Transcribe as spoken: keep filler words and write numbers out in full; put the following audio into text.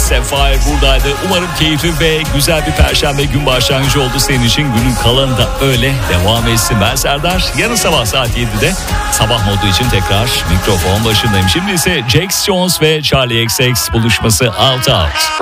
Sapphire buradaydı. Umarım keyifli ve güzel bir perşembe gün başlangıcı oldu senin için. Günün kalanı da öyle devam etsin. Ben Serdar. Yarın sabah saat yedide sabah modu için tekrar mikrofon başındayım. Şimdi ise Jax Jones ve Charlie X X buluşması Out Out.